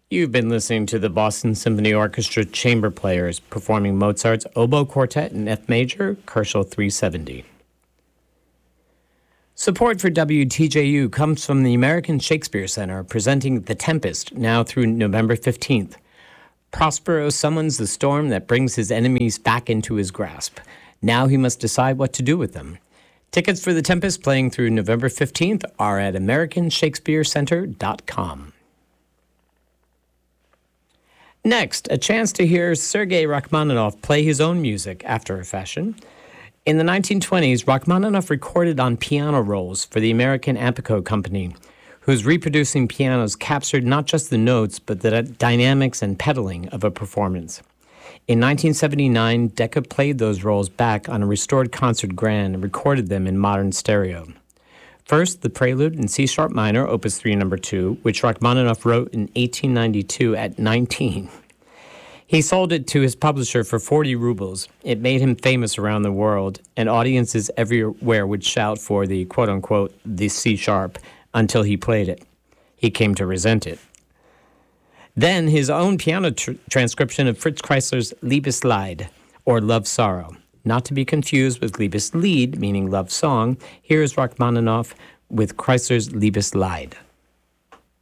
You've been listening to the Boston Symphony Orchestra Chamber Players performing Mozart's Oboe Quartet in F major, Koszul 370. Support for WTJU comes from the American Shakespeare Center, presenting The Tempest now through November 15th. Prospero summons the storm that brings his enemies back into his grasp. Now he must decide what to do with them. Tickets for The Tempest playing through November 15th are at AmericanShakespeareCenter.com. Next, a chance to hear Sergei Rachmaninoff play his own music after a fashion. In the 1920s, Rachmaninoff recorded on piano rolls for the American Apico Company, whose reproducing pianos captured not just the notes, but the dynamics and pedaling of a performance. In 1979, Decca played those rolls back on a restored concert grand and recorded them in modern stereo. First, the Prelude in C-sharp minor, Opus 3, No. 2, which Rachmaninoff wrote in 1892 at 19. He sold it to his publisher for 40 rubles. It made him famous around the world, and audiences everywhere would shout for the quote-unquote the C-sharp until he played it. He came to resent it. Then his own piano transcription of Fritz Kreisler's Liebeslied, or Love Sorrow. Not to be confused with Liebeslied, meaning love song. Here is Rachmaninoff with Kreisler's Liebeslied.